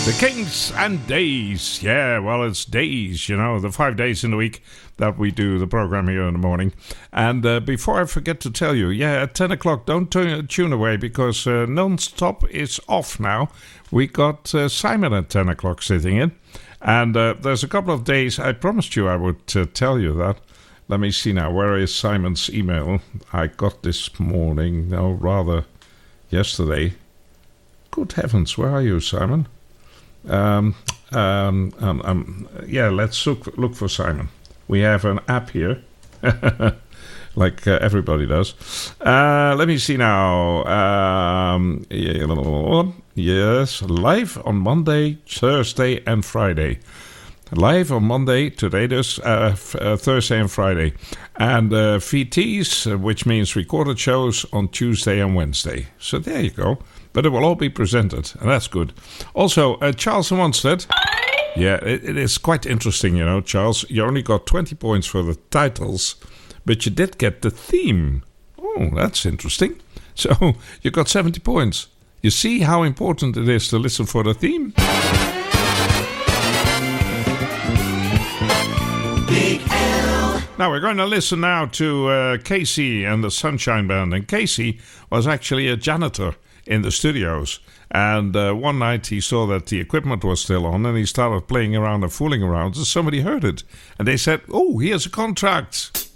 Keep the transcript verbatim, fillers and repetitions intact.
The Kings and Days. Yeah, well, it's days, you know, the five days in the week that we do the program here in the morning. And uh, before I forget to tell you, yeah, at ten o'clock, don't t- tune away because uh, Non-Stop is off now. We got uh, Simon at ten o'clock sitting in. And uh, there's a couple of days, I promised you I would uh, tell you that. Let me see now, where is Simon's email? I got this morning, no, rather yesterday. Good heavens, where are you, Simon? Um, um, um, um, yeah, let's look, look for Simon. We have an app here, like uh, everybody does. Uh, let me see now. Um, yes, live on Monday, Thursday, and Friday. Live on Monday, today, this, uh, f- uh, Thursday and Friday. And uh, V Ts, uh, which means recorded shows on Tuesday and Wednesday. So there you go. But it will all be presented, and that's good. Also, uh, Charles and Wanstead. Yeah, it, it is quite interesting, you know, Charles. You only got twenty points for the titles, but you did get the theme. Oh, that's interesting. So you got seventy points. You see how important it is to listen for the theme? Big L. Now we're going to listen now to uh, Casey and the Sunshine Band. And Casey was actually a janitor in the studios, and uh, one night he saw that the equipment was still on, and he started playing around and fooling around, and somebody heard it, and they said, "Oh, here's a contract."